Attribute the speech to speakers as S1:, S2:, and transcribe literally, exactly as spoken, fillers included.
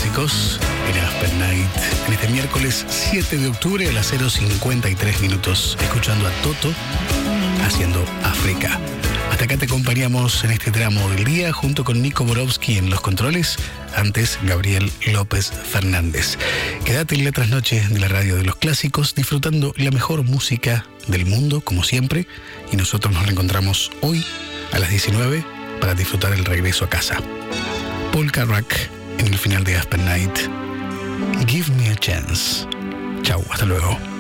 S1: clásicos en Aspen Night, en este miércoles siete de octubre a las cero cincuenta y tres minutos, escuchando a Toto haciendo África. Hasta acá te acompañamos en este tramo del día junto con Nico Borowski en los controles, antes Gabriel López Fernández. Quédate en la trasnoche de la radio de los clásicos disfrutando la mejor música del mundo, como siempre, y nosotros nos reencontramos hoy a las diecinueve para disfrutar el regreso a casa. Paul Carrack en el final de Aspen Night. Give me a chance. Chau, hasta luego.